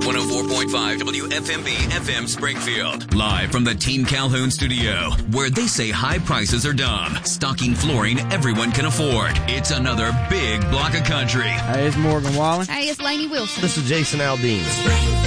104.5 WFMB FM Springfield. Live from the Team Calhoun studio, where they say high prices are dumb. Stocking flooring everyone can afford. It's another big block of country. Hey, it's Morgan Wallen. Hey, it's Lainey Wilson. This is Jason Aldean.